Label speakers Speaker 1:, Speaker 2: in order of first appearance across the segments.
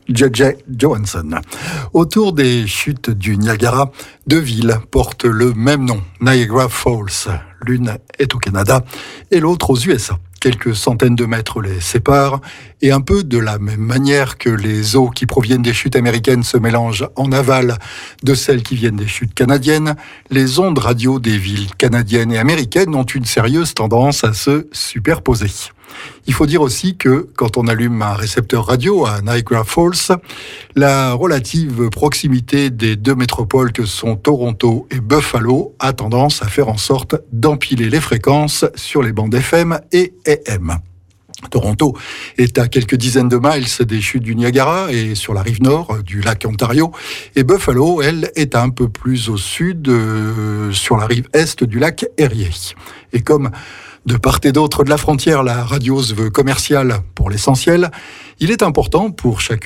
Speaker 1: J.J. Johansson. Autour des chutes du Niagara, deux villes portent le même nom, Niagara Falls. L'une est au Canada et l'autre aux USA. Quelques centaines de mètres les séparent, et un peu de la même manière que les eaux qui proviennent des chutes américaines se mélangent en aval de celles qui viennent des chutes canadiennes, les ondes radio des villes canadiennes et américaines ont une sérieuse tendance à se superposer. Il faut dire aussi que quand on allume un récepteur radio à Niagara Falls, la relative proximité des deux métropoles que sont Toronto et Buffalo a tendance à faire en sorte d'empiler les fréquences sur les bandes FM et AM. Toronto est à quelques dizaines de miles des chutes du Niagara et sur la rive nord du lac Ontario. Et Buffalo, elle, est un peu plus au sud, sur la rive est du lac Erie. Et comme de part et d'autre de la frontière, la radio se veut commerciale pour l'essentiel, il est important pour celle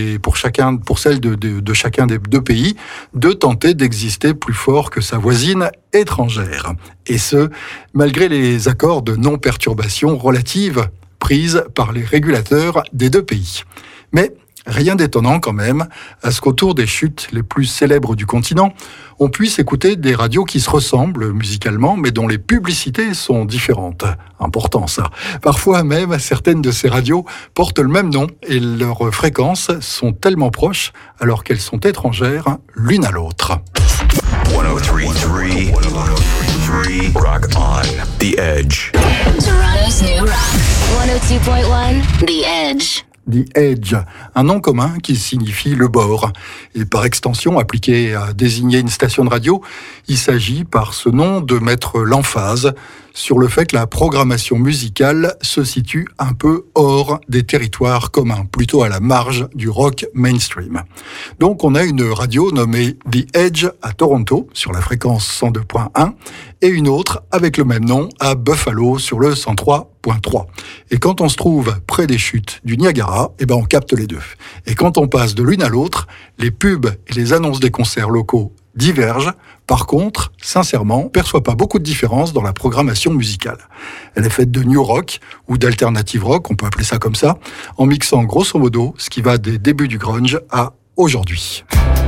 Speaker 1: de chacun des deux pays de tenter d'exister plus fort que sa voisine étrangère. Et ce, malgré les accords de non-perturbation relative prises par les régulateurs des deux pays. Mais rien d'étonnant quand même à ce qu'autour des chutes les plus célèbres du continent, on puisse écouter des radios qui se ressemblent musicalement, mais dont les publicités sont différentes. Important ça. Parfois même, certaines de ces radios portent le même nom et leurs fréquences sont tellement proches alors qu'elles sont étrangères l'une à l'autre.
Speaker 2: 103.3 Rock On. The Edge.
Speaker 3: Toronto's new rock. 102.1 The Edge.
Speaker 1: The Edge, un nom commun qui signifie le bord. Et par extension, appliqué à désigner une station de radio, il s'agit par ce nom de mettre l'emphase sur le fait que la programmation musicale se situe un peu hors des territoires communs, plutôt à la marge du rock mainstream. Donc on a une radio nommée The Edge à Toronto, sur la fréquence 102.1, et une autre avec le même nom à Buffalo sur le 103.3. Et quand on se trouve près des chutes du Niagara, on capte les deux. Et quand on passe de l'une à l'autre, les pubs et les annonces des concerts locaux divergent. Par contre, sincèrement, on ne perçoit pas beaucoup de différence dans la programmation musicale. Elle est faite de new rock ou d'alternative rock, on peut appeler ça comme ça, en mixant grosso modo ce qui va des débuts du grunge à aujourd'hui.